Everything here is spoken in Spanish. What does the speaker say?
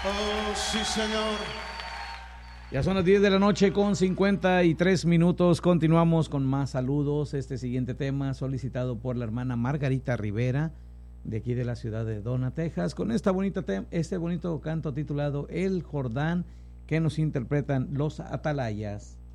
Oh, sí, señor. Ya son las 10 de la noche con 53 minutos. Continuamos con más saludos. Este siguiente tema solicitado por la hermana Margarita Rivera, de aquí de la ciudad de Donna, Texas, con este bonito canto titulado El Jordán, que nos interpretan los Atalayas.